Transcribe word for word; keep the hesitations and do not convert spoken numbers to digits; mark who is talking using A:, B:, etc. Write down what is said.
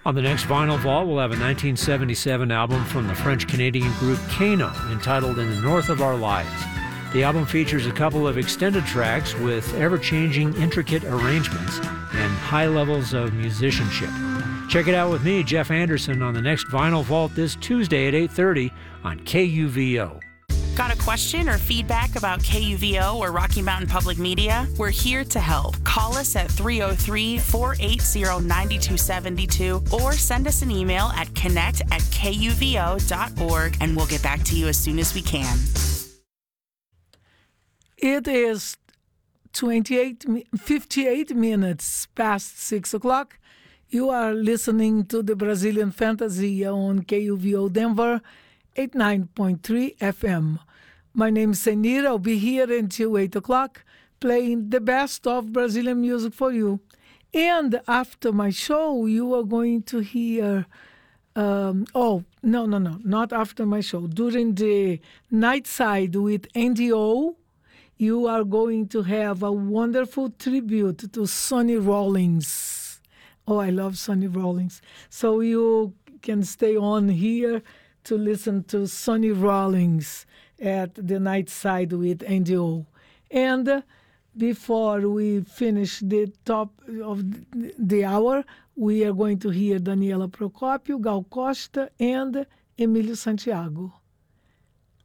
A: On the next Vinyl Vault, we'll have a nineteen seventy-seven album from the French-Canadian group Kano entitled In the North of Our Lives. The album features a couple of extended tracks with ever-changing, intricate arrangements and high levels of musicianship. Check it out with me, Jeff Anderson, on the next Vinyl Vault this Tuesday at eight thirty on K U V O.
B: Got a question or feedback about K U V O or Rocky Mountain Public Media? We're here to help. Call us at three oh three, four eight zero, nine two seven two or send us an email at connect at K U V O dot org and we'll get back to you as soon as we can.
C: It is twenty-eight, fifty-eight minutes past six o'clock. You are listening to the Brazilian Fantasy on K U V O Denver, eighty-nine point three F M. My name is Senir. I'll be here until eight o'clock playing the best of Brazilian music for you. And after my show, you are going to hear... Um, oh, no, no, no, not after my show. During the night side with N D O, you are going to have a wonderful tribute to Sonny Rollins. Oh, I love Sonny Rollins. So you can stay on here to listen to Sonny Rollins at the night side with N D O. And uh, before we finish the top of the hour, we are going to hear Daniela Procópio, Gal Costa, and Emílio Santiago.